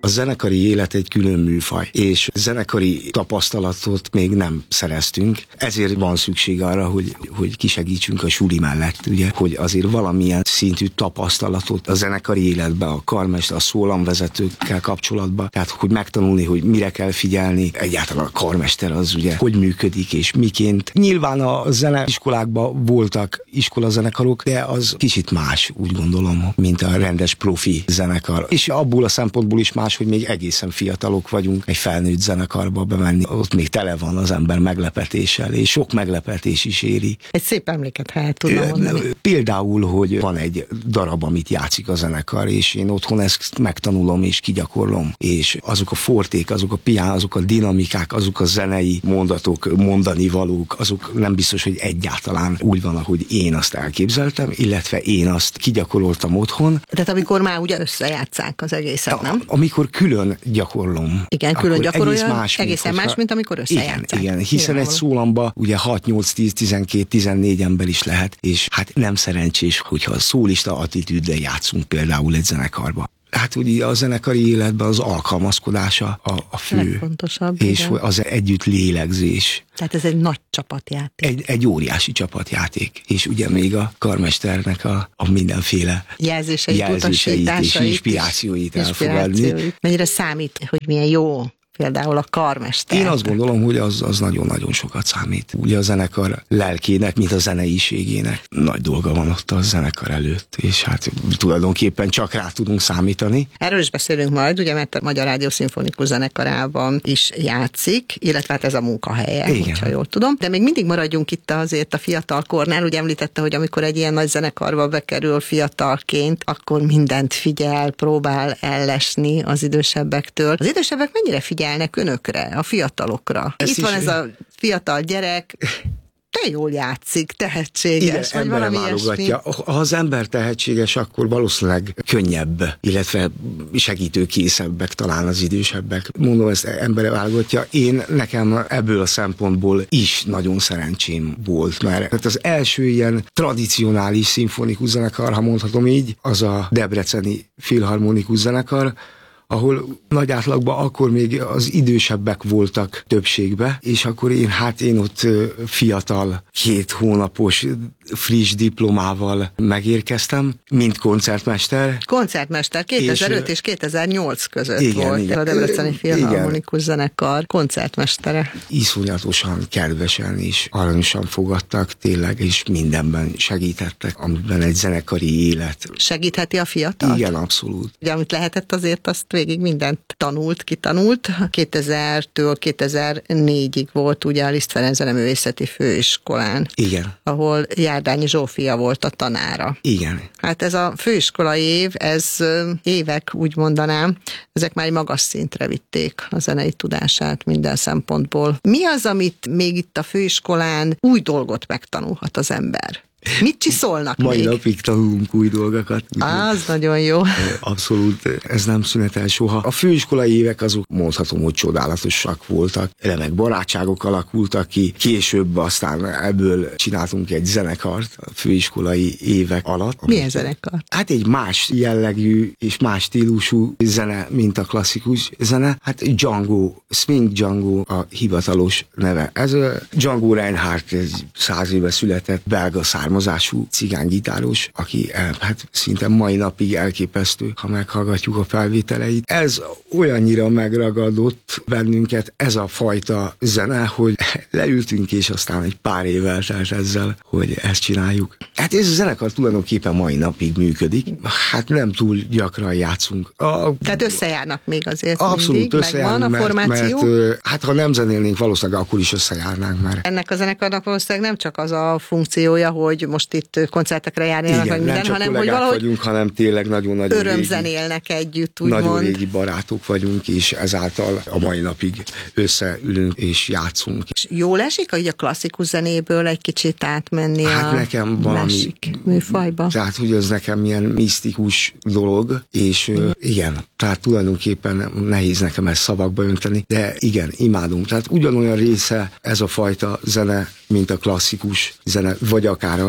A zenekari élet egy külön műfaj, és zenekari tapasztalatot még nem szereztünk, ezért van szükség arra, hogy kisegítsünk a suli mellett, ugye, hogy azért valamilyen szintű tapasztalatot a zenekari életbe, a karmester, a szólamvezetőkkel kapcsolatban, tehát hogy megtanulni, hogy mire kell figyelni, egyáltalán a karmester az ugye, hogy működik és miként. Nyilván a zeneiskolákban voltak iskolazenekarok, de az kicsit más, úgy gondolom, mint a rendes profi zenekar. És abból a szempontból is más, hogy még egészen fiatalok vagyunk egy felnőtt zenekarba bemenni. Ott még tele van az ember meglepetéssel, és sok meglepetés is éri. Egy szép emléket, ha el tudna mondani. Például, hogy van egy darab, amit játszik a zenekar, és én otthon ezt megtanulom és kigyakorlom, és azok a forték, azok a pián, azok a dinamikák, azok a zenei mondatok, mondani valók, azok nem biztos, hogy egyáltalán úgy van, ahogy én azt elképzeltem, illetve én azt kigyakoroltam otthon. Tehát amikor már ugye összejátszák az egészet, nem? Amikor külön gyakorlom. Igen, külön gyakorolja, egészen más, mint amikor összejátszák. Igen, hiszen egy szólamba ugye 6, 8, 10, 12, 14 ember is lehet, és hát nem szerencsés, hogyha a szólista attitűddel játszunk például egy zenekarba. Hát ugye a zenekari életben az alkalmazkodása a fő. Legfontosabb. És igen. az együtt lélegzés. Tehát ez egy nagy csapatjáték. Egy óriási csapatjáték. És ugye még a karmesternek a mindenféle jelzéseit és inspirációit elfogadni. Mennyire számít, hogy milyen jó például a karmester? Én azt gondolom, hogy az nagyon-nagyon sokat számít. Ugye a zenekar lelkének, mint a zeneiségének nagy dolga van ott a zenekar előtt, és hát tulajdonképpen csak rá tudunk számítani. Erről is beszélünk majd, ugye, mert a Magyar Rádió Szimfonikus Zenekarában is játszik, illetve hát ez a munkahelye, hogyha jól tudom. De még mindig maradjunk itt azért a fiatalkornál. Ugye említette, hogy amikor egy ilyen nagy zenekarba bekerül fiatalként, akkor mindent figyel, próbál ellesni az idősebbektől. Az idősebbek mennyire figyelnek önökre, a fiatalokra? Itt van ez a fiatal gyerek, te jól játszik, tehetséges, vagy valami ilyesmi. Ha az ember tehetséges, akkor valószínűleg könnyebb, illetve segítőkészebbek talán az idősebbek. Mondom, ezt embere válogatja. Nekem ebből a szempontból is nagyon szerencsém volt, mert az első ilyen tradicionális szimfonikus zenekar, ha mondhatom így, az a debreceni filharmonikus zenekar, ahol nagy átlagban akkor még az idősebbek voltak többségbe, és akkor én ott fiatal, 2 hónapos friss diplomával megérkeztem, mint koncertmester. Koncertmester 2005 és 2008 között volt a Debreceni Filharmonikus Zenekar koncertmestere. Iszonyatosan kedvesen és aranyosan fogadtak, tényleg, és mindenben segítettek, amiben egy zenekari élet. Segítheti a fiatalt? Igen, abszolút. Ugye, amit lehetett, azért azt végig mindent kitanult. 2000-től 2004-ig volt ugye a Liszt Ferenc Zeneművészeti Főiskolán. Igen. Ahol Járdányi Zsófia volt a tanára. Igen. Hát ez a főiskolai év, ez évek, úgy mondanám, ezek már egy magas szintre vitték a zenei tudását minden szempontból. Mi az, amit még itt a főiskolán új dolgot megtanulhat az ember? Mit csiszolnak Mai még? napig tanulunk új dolgokat. Az nagyon jó. Abszolút, ez nem szünetel soha. A főiskolai évek azok mondhatom, hogy csodálatosak voltak. Remek barátságok alakultak ki. Később aztán ebből csináltunk egy zenekart a főiskolai évek alatt. Milyen zenekar? Hát egy más jellegű és más stílusú zene, mint a klasszikus zene. Hát Django, Swing Django a hivatalos neve. Ez a Django Reinhardt, egy 100 éve született belga származású cigánygitáros, aki hát szinte mai napig elképesztő, ha meghallgatjuk a felvételeit. Ez olyannyira megragadott bennünket, ez a fajta zene, hogy leültünk, és aztán egy pár év eltelt ezzel, hogy ezt csináljuk. Hát ez a zenekar tulajdonképpen mai napig működik. Hát nem túl gyakran játszunk. Tehát összejárnak még azért abszolút mindig? Összejárnak, megvan a formáció? mert hát ha nem zenélnénk, valószínűleg akkor is összejárnánk már. Ennek a zenekarnak valószínűleg nem csak az a funkciója, hogy most itt koncertekre járjanak, vagy minden, hanem hogy valahogy vagyunk, hanem tényleg nagyon-nagyon örömzenélnek együtt, úgymond. Nagyon régi barátok vagyunk, és ezáltal a mai napig összeülünk és játszunk. És jól esik, hogy a klasszikus zenéből egy kicsit átmenni hát nekem valami műfajba? Tehát, hogy ez nekem ilyen misztikus dolog, és igen, tehát tulajdonképpen nehéz nekem ezt szavakba önteni, de igen, imádunk. Tehát ugyanolyan része ez a fajta zene, mint a klasszikus zene, vagy akár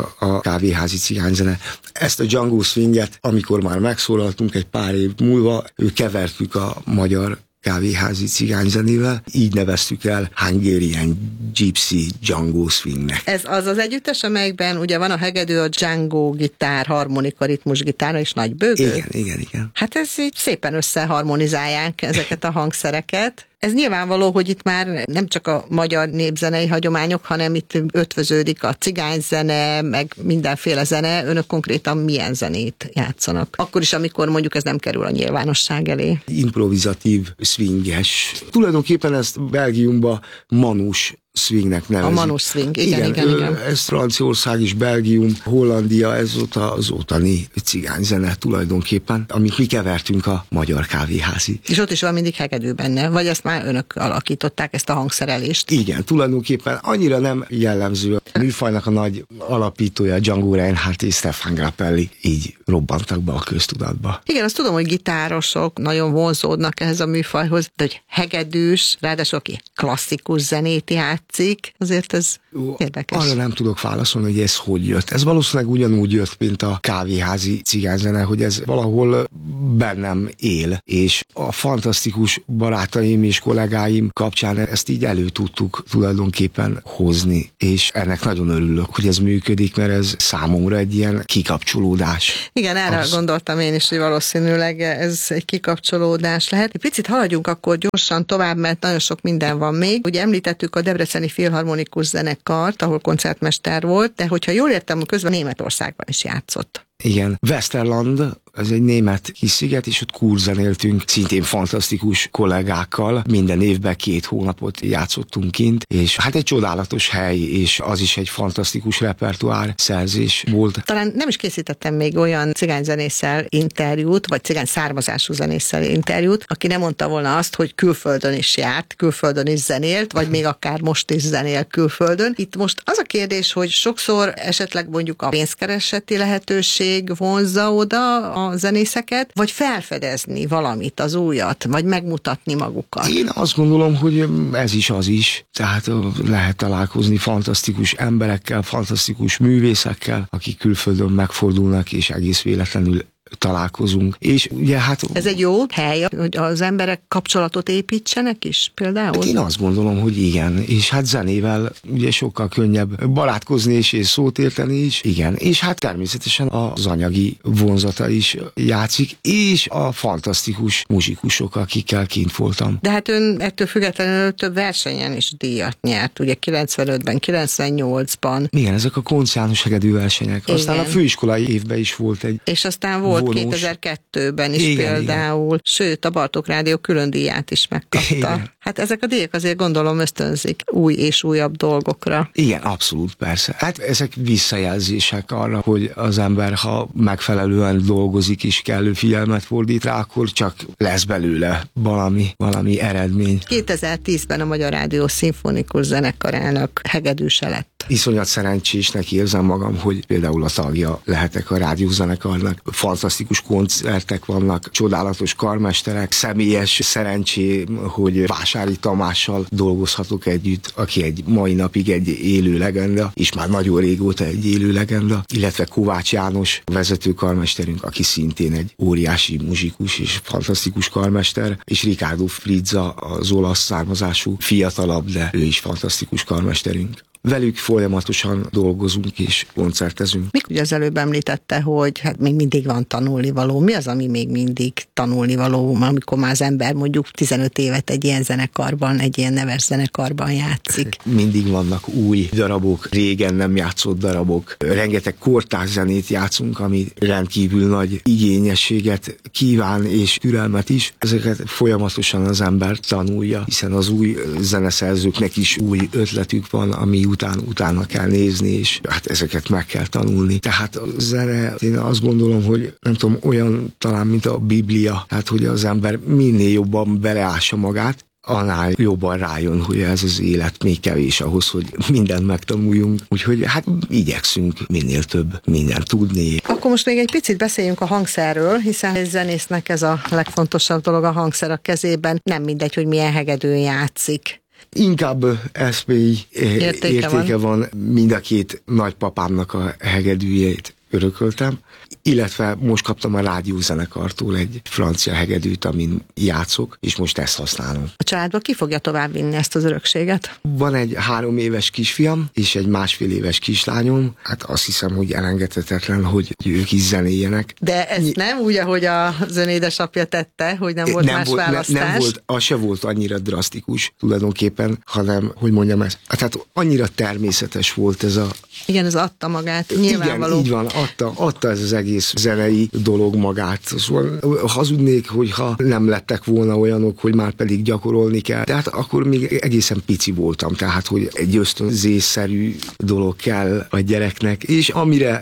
a kávéházi cigányzene. Ezt a Django swinget, amikor már megszólaltunk egy pár év múlva, kevertük a magyar kávéházi cigányzenével, így neveztük el Hungarian Gypsy Django Swingnek. Ez az együttes, amelyikben ugye van a hegedű, a Django gitár, harmonika, ritmusgitár és nagy bőgő? Igen. Hát ez így szépen összeharmonizálják ezeket a hangszereket. Ez nyilvánvaló, hogy itt már nem csak a magyar népzenei hagyományok, hanem itt ötvöződik a cigányzene, meg mindenféle zene. Önök konkrétan milyen zenét játszanak? Akkor is, amikor mondjuk ez nem kerül a nyilvánosság elé. Improvizatív, swinges. Tulajdonképpen ezt Belgiumban manus swingnek nevezik. A manus swing, igen. Ez Franciaország és Belgium, Hollandia, ez az ottani cigányzene tulajdonképpen, amit mi kevertünk a magyar kávéházi. És ott is van mindig hegedű benne, vagy ezt már önök alakították, ezt a hangszerelést? Igen, tulajdonképpen annyira nem jellemző. A műfajnak a nagy alapítója Django Reinhardt és Stefan Grappelli így robbantak be a köztudatba. Igen, azt tudom, hogy gitárosok nagyon vonzódnak ehhez a műfajhoz, de hogy hegedűs, ráadásul aki klasszikus zenét játszik, azért ez érdekes. Arra nem tudok válaszolni, hogy ez hogy jött. Ez valószínűleg ugyanúgy jött, mint a kávéházi cigányzene, hogy ez valahol bennem él, és a fantasztikus barátaim és kollégáim kapcsán ezt így elő tudtuk tulajdonképpen hozni, és ennek nagyon örülök, hogy ez működik, mert ez számomra egy ilyen kikapcsolódás. Igen, erre gondoltam én is, hogy valószínűleg ez egy kikapcsolódás lehet. Egy picit haladjunk akkor gyorsan tovább, mert nagyon sok minden van még. Ugye említettük a Debreceni Filharmonikus Zenekart, ahol koncertmester volt, de hogyha jól értem, közben Németországban is játszott. Igen, Westerland, ez egy német kis sziget, és ott kurzenéltünk szintén fantasztikus kollégákkal. Minden évben 2 hónapot játszottunk kint, és hát egy csodálatos hely, és az is egy fantasztikus repertoár szerzés volt. Talán nem is készítettem még olyan cigányzenésszel interjút, vagy cigány származású zenésszel interjút, aki nem mondta volna azt, hogy külföldön is járt, külföldön is zenélt, vagy még akár most is zenél külföldön. Itt most az a kérdés, hogy sokszor esetleg mondjuk a pénzkereseti lehetőség vonzza oda a zenészeket, vagy felfedezni valamit, az újat, vagy megmutatni magukat? Én azt gondolom, hogy ez is az is. Tehát lehet találkozni fantasztikus emberekkel, fantasztikus művészekkel, akik külföldön megfordulnak, és egész véletlenül találkozunk. És ugye hát... Ez egy jó hely, hogy az emberek kapcsolatot építsenek is például? Hát én azt gondolom, hogy igen. És hát zenével ugye sokkal könnyebb barátkozni és szót érteni is. Igen. És hát természetesen az anyagi vonzata is játszik, és a fantasztikus muzsikusok, akikkel kint voltam. De hát ön ettől függetlenül több versenyen is díjat nyert, ugye 95-ben, 98-ban. Igen, ezek a konciánus hegedű versenyek. Igen. Aztán a főiskolai évben is volt egy... És aztán volt 2002-ben is igen, például, igen. Sőt, a Bartók Rádió külön díját is megkapta. Igen. Hát ezek a díjak azért gondolom ösztönzik új és újabb dolgokra. Igen, abszolút, persze. Hát ezek visszajelzések arra, hogy az ember, ha megfelelően dolgozik és kellő figyelmet fordít rá, akkor csak lesz belőle valami eredmény. 2010-ben a Magyar Rádió Szimfonikus Zenekarának hegedűse lett. Iszonyat szerencsésnek érzem magam, hogy például a tagja lehetek a rádiózenekarnak. Fantasztikus koncertek vannak, csodálatos karmesterek, személyes szerencsé, hogy Vásári Tamással dolgozhatok együtt, aki egy mai napig egy élő legenda, és már nagyon régóta egy élő legenda, illetve Kovács János vezető karmesterünk, aki szintén egy óriási muzsikus és fantasztikus karmester, és Ricardo Frizza, az olasz származású fiatalabb, de ő is fantasztikus karmesterünk. Velük folyamatosan dolgozunk és koncertezünk. Ugye az előbb említette, hogy hát még mindig van tanulnivaló. Mi az, ami még mindig tanulnivaló, amikor már az ember mondjuk 15 évet egy ilyen zenekarban, egy ilyen neves zenekarban játszik? Mindig vannak új darabok, régen nem játszott darabok. Rengeteg kortárs zenét játszunk, ami rendkívül nagy igényességet kíván és türelmet is. Ezeket folyamatosan az ember tanulja, hiszen az új zeneszerzőknek is új ötletük van, ami utána kell nézni, és hát ezeket meg kell tanulni. Tehát a zene, én azt gondolom, hogy nem tudom, olyan talán, mint a Biblia, tehát hogy az ember minél jobban beleássa magát, annál jobban rájön, hogy ez az élet még kevés ahhoz, hogy mindent megtanuljunk. Úgyhogy hát igyekszünk minél több mindent tudni. Akkor most még egy picit beszéljünk a hangszerről, hiszen egy zenésznek ez a legfontosabb dolog, a hangszer a kezében. Nem mindegy, hogy milyen hegedűn játszik. Inkább eszmélyi értéke van. Mind a két nagypapámnak a hegedűjét örököltem, illetve most kaptam a rádiózenekartól egy francia hegedűt, amin játszok, és most ezt használom. A családból ki fogja továbbvinni ezt az örökséget? Van egy 3 éves kisfiam, és egy 1,5 éves kislányom. Hát azt hiszem, hogy elengedhetetlen, hogy ők is zenéjenek. De ez nem úgy, ahogy az ön édesapja tette, hogy nem volt más választás? Nem volt, az se volt annyira drasztikus tulajdonképpen, hanem, hogy mondjam ezt, hát annyira természetes volt ez a... Igen, ez adta magát, nyilvánvaló. Igen, így van, adta ez az egész zenei dolog magát. Szóval hazudnék, hogyha nem lettek volna olyanok, hogy már pedig gyakorolni kell. Tehát akkor még egészen pici voltam, tehát hogy egy ösztönzésszerű dolog kell a gyereknek, és amire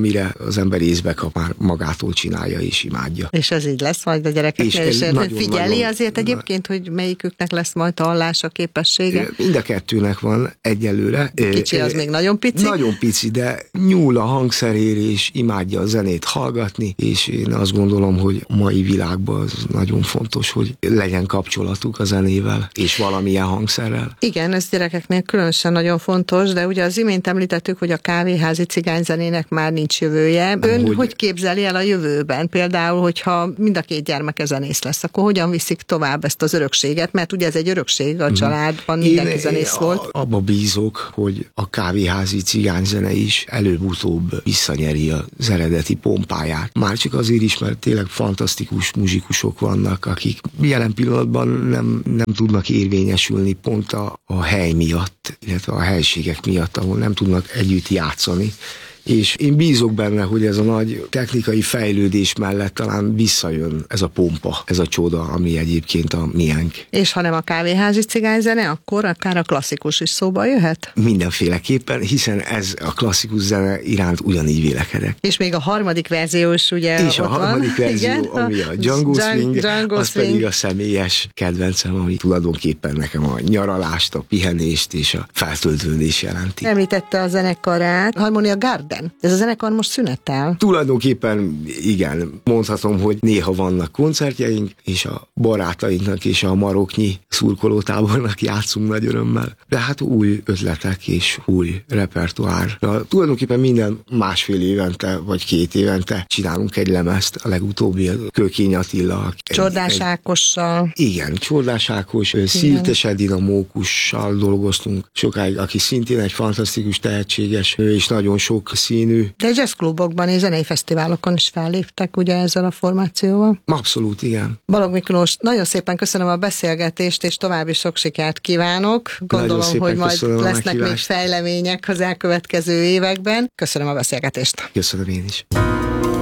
az ember észbe kap, már magától csinálja és imádja. És ez így lesz majd a gyerekeknél, és figyeli azért egyébként, hogy melyiküknek lesz majd a hallása képessége? Mind a kettőnek van egyelőre. Kicsi az még nagyon pici? Nagyon pici, de nyúl a hangszerére, és imádja a zenét hallgatni, és én azt gondolom, hogy a mai világban az nagyon fontos, hogy legyen kapcsolatuk a zenével, és valamilyen hangszerrel. Igen, ez gyerekeknél különösen nagyon fontos, de ugye az imént említettük, hogy a kávéházi cigányzenének már nincs jövője. Ön hogy képzeli el a jövőben? Például, hogyha mind a két gyermeke zenész lesz, akkor hogyan viszik tovább ezt az örökséget? Mert ugye ez egy örökség a családban, mindenki zenész volt. Abba bízok, hogy a kávéházi cigányzene is előbb-utóbb visszanyeri az eredeti pompáját. Már csak azért is, mert tényleg fantasztikus muzsikusok vannak, akik jelen pillanatban nem tudnak érvényesülni pont a hely miatt, illetve a helységek miatt, ahol nem tudnak együtt játszani. És én bízok benne, hogy ez a nagy technikai fejlődés mellett talán visszajön ez a pompa, ez a csoda, ami egyébként a miénk. És ha nem a kávéházi cigányzene, akkor akár a klasszikus is szóba jöhet? Mindenféleképpen, hiszen ez a klasszikus zene iránt ugyanígy vélekedek. És még a harmadik verzió is ugye és a harmadik verzió, igen? Ami a Django Swing, az pedig a személyes kedvencem, ami tulajdonképpen nekem a nyaralást, a pihenést és a feltöltődést jelenti. Említette a zenekarát, Harmonia Garden. Ez a zenekar most szünetel? Tulajdonképpen igen, mondhatom, hogy néha vannak koncertjeink, és a barátainknak és a maroknyi szurkolótábornak játszunk nagy örömmel. De hát új ötletek és új repertoár. Tulajdonképpen minden 1,5 évente vagy 2 évente csinálunk egy lemezt, a legutóbbi a Kőkény Attila. Csordás Ákossal. Igen, Csordás Ákos, Szirtes Edina Mókussal dolgoztunk sokáig, aki szintén egy fantasztikus, tehetséges és nagyon sok színű. De jazzklubokban és zenei fesztiválokon is felléptek ugye ezzel a formációval? Abszolút, igen. Balogh Miklós, nagyon szépen köszönöm a beszélgetést, és további sok sikert kívánok. Gondolom, hogy majd lesznek még fejlemények az elkövetkező években. Köszönöm a beszélgetést. Köszönöm én is.